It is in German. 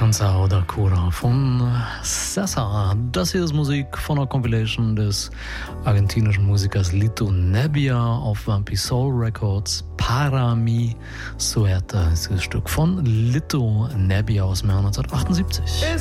Cansao da Cura von Cesar. Das hier ist Musik von der Compilation des argentinischen Musikers Lito Nebbia auf Vampi Soul Records. Para mi suerte ist das Stück von Lito Nebbia aus dem Jahr 1978.